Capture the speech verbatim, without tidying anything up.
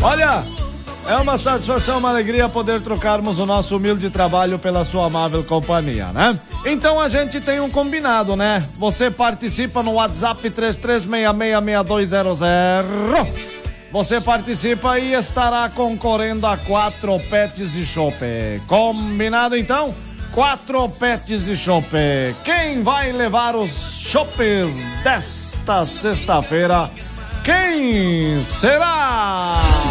Olha, é uma satisfação, uma alegria poder trocarmos o nosso humilde trabalho pela sua amável companhia, né? Então a gente tem um combinado, né? Você participa no WhatsApp três três seis seis seis dois zero zero. Você participa e estará concorrendo a quatro pets de chope. Combinado então? Quatro pets de chope. Quem vai levar os chopes desta sexta-feira? Quem será?